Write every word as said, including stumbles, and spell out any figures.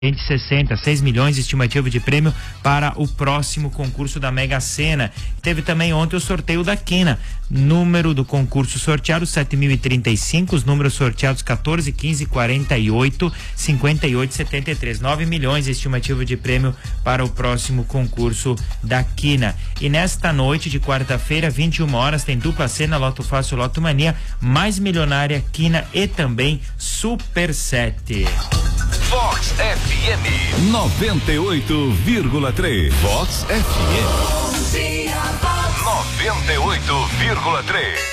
sessenta, seis milhões de estimativa de prêmio para o próximo concurso da Mega Sena. Teve também ontem o sorteio da Quina. Número do concurso sorteado sete mil e trinta e cinco, os números sorteados quatorze, quinze, quarenta e oito, cinquenta e oito, setenta e três. nove milhões de estimativa de prêmio para o próximo concurso da Quina. E nesta noite de quarta-feira, vinte e uma horas, tem dupla cena, Loto Fácil, Loto Mania, Mais Milionária, Quina e também Super sete. Vox F M noventa e oito vírgula três. Vox F M noventa e oito vírgula três.